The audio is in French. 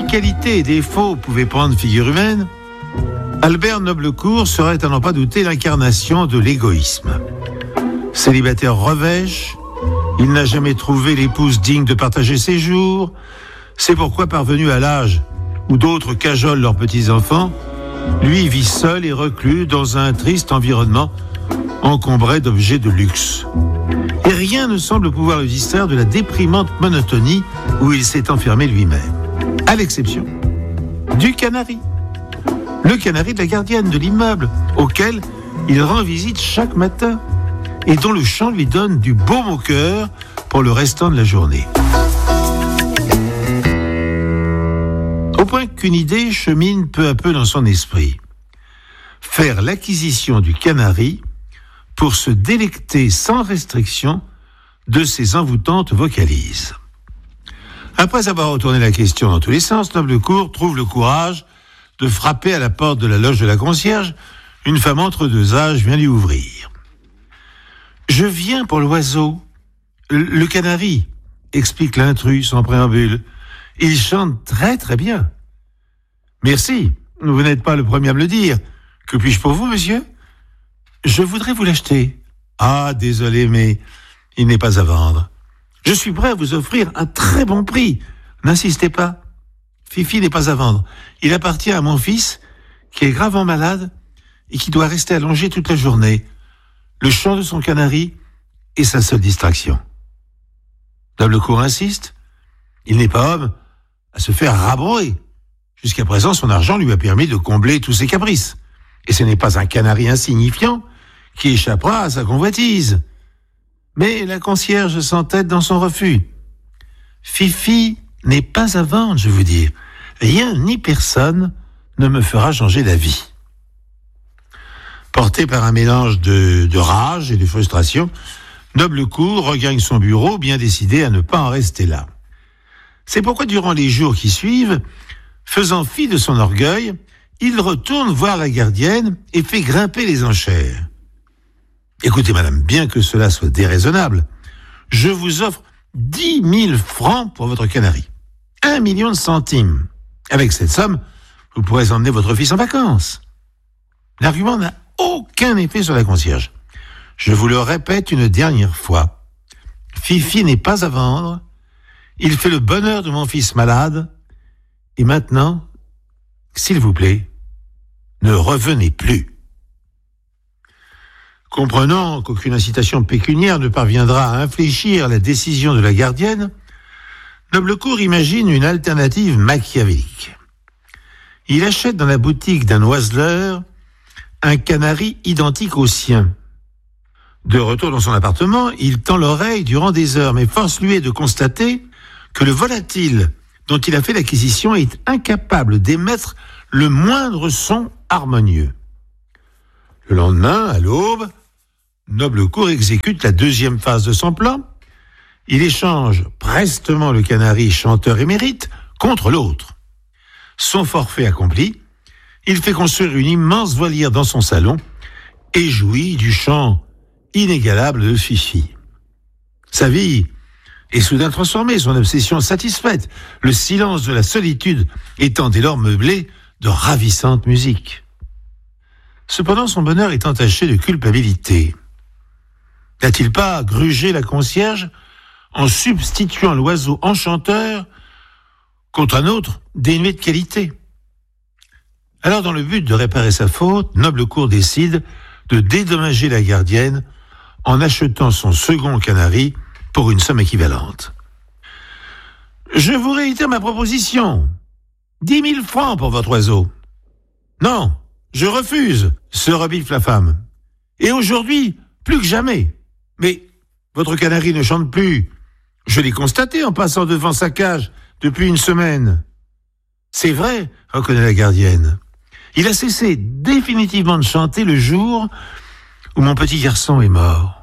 qualités et défauts pouvaient prendre figure humaine, Albert Noblecourt serait à n'en pas douter l'incarnation de l'égoïsme. Célibataire revêche, il n'a jamais trouvé l'épouse digne de partager ses jours. C'est pourquoi, parvenu à l'âge où d'autres cajolent leurs petits-enfants, lui vit seul et reclus dans un triste environnement encombré d'objets de luxe. Et rien ne semble pouvoir le distraire de la déprimante monotonie où il s'est enfermé lui-même. À l'exception du canari. Le canari de la gardienne de l'immeuble, auquel il rend visite chaque matin et dont le chant lui donne du baume au cœur pour le restant de la journée. Au point qu'une idée chemine peu à peu dans son esprit. Faire l'acquisition du canari pour se délecter sans restriction de ses envoûtantes vocalises. Après avoir retourné la question dans tous les sens, Noblecourt trouve le courage de frapper à la porte de la loge de la concierge. Une femme entre deux âges vient lui ouvrir. « Je viens pour l'oiseau, le canari », explique l'intrus sans préambule. « Il chante très très bien. »« Merci, vous n'êtes pas le premier à me le dire. Que puis-je pour vous, monsieur ? » ?»« Je voudrais vous l'acheter. »« Ah, désolé, mais il n'est pas à vendre. Je suis prêt à vous offrir un très bon prix. N'insistez pas. Fifi n'est pas à vendre. Il appartient à mon fils, qui est gravement malade et qui doit rester allongé toute la journée. Le chant de son canari est sa seule distraction. » Noblecourt insiste. Il n'est pas homme à se faire rabrouer. Jusqu'à présent, son argent lui a permis de combler tous ses caprices. Et ce n'est pas un canari insignifiant qui échappera à sa convoitise. Mais la concierge s'entête dans son refus. Fifi n'est pas à vendre, je vous dis. Rien ni personne ne me fera changer d'avis. Porté par un mélange de rage et de frustration, Noblecourt regagne son bureau, bien décidé à ne pas en rester là. C'est pourquoi, durant les jours qui suivent, faisant fi de son orgueil, il retourne voir la gardienne et fait grimper les enchères. « Écoutez, madame, bien que cela soit déraisonnable, je vous offre 10 000 francs pour votre canari. 1 million de centimes. Avec cette somme, vous pourrez emmener votre fils en vacances. » L'argument n'a aucun effet sur la concierge. Je vous le répète une dernière fois. Fifi n'est pas à vendre. Il fait le bonheur de mon fils malade. Et maintenant, s'il vous plaît, ne revenez plus. Comprenant qu'aucune incitation pécuniaire ne parviendra à infléchir la décision de la gardienne, Noblecourt imagine une alternative machiavélique. Il achète dans la boutique d'un oiseleur un canari identique au sien. De retour dans son appartement, il tend l'oreille durant des heures, mais force lui est de constater que le volatile dont il a fait l'acquisition est incapable d'émettre le moindre son harmonieux. Le lendemain, à l'aube, Noblecourt exécute la deuxième phase de son plan. Il échange prestement le canari chanteur émérite contre l'autre. Son forfait accompli, il fait construire une immense volière dans son salon et jouit du chant inégalable de Fifi. Sa vie est soudain transformée, son obsession satisfaite, le silence de la solitude étant dès lors meublé de ravissante musique. Cependant, son bonheur est entaché de culpabilité. N'a-t-il pas grugé la concierge en substituant l'oiseau enchanteur contre un autre dénué de qualité? Alors, dans le but de réparer sa faute, Noblecourt décide de dédommager la gardienne en achetant son second canari pour une somme équivalente. « Je vous réitère ma proposition. 10 000 francs pour votre oiseau. »« Non, je refuse, » se rebiffe la femme. « Et aujourd'hui, plus que jamais. Mais votre canari ne chante plus. Je l'ai constaté en passant devant sa cage depuis une semaine. »« C'est vrai, » reconnaît la gardienne. « Il a cessé définitivement de chanter le jour où mon petit garçon est mort. »